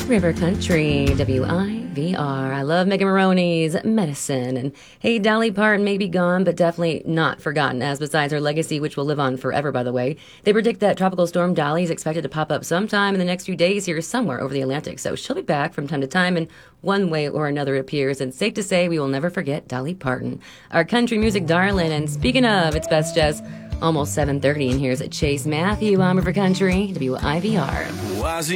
River Country, WIVR. I love Megan Maroney's Medicine. And hey, Dolly Parton may be gone, but definitely not forgotten, as besides her legacy, which will live on forever, by the way. They predict that Tropical Storm Dolly is expected to pop up sometime in the next few days here somewhere over the Atlantic. So she'll be back from time to time, and one way or another it appears. And safe to say, we will never forget Dolly Parton, our country music darling. And speaking of, it's Best Jazz. Almost 7:30, and here's Chase Matthew on River Country, WIVR.